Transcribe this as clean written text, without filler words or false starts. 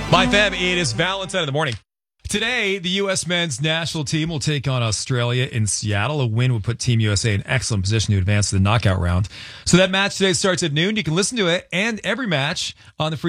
My fam, it is Valentine in the morning. Today, the U.S. men's national team will take on Australia in Seattle. A win would put Team USA in excellent position to advance to the knockout round. So that match today starts at noon. You can listen to it and every match on the free